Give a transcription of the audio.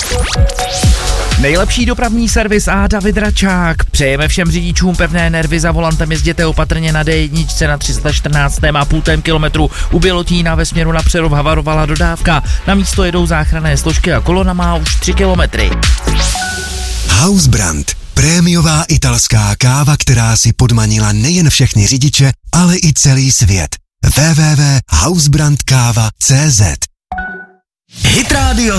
Nejlepší dopravní servis a David Račák. Přejeme všem řidičům pevné nervy, za volantem jezděte opatrně na D1 na 314,5 kilometru. U Bělotína ve směru na Přerov havarovala dodávka. Na místo jedou záchranné složky a kolona má už 3 kilometry. Hausbrand. Prémiová italská káva, která si podmanila nejen všechny řidiče, ale i celý svět. www.hausbrandkava.cz Hit Radio